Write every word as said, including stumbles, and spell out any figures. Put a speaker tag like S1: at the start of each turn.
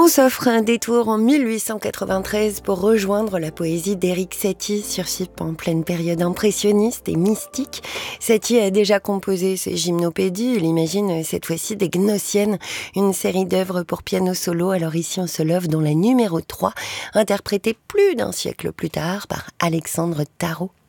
S1: On s'offre un détour en mille huit cent quatre-vingt-treize pour rejoindre la poésie d'Éric Satie, Surcipe en pleine période impressionniste et mystique. Satie a déjà composé ses gymnopédies, il imagine cette fois-ci des Gnossiennes, une série d'œuvres pour piano solo. Alors ici on se love dans la numéro trois, interprétée plus d'un siècle plus tard par Alexandre Tarot.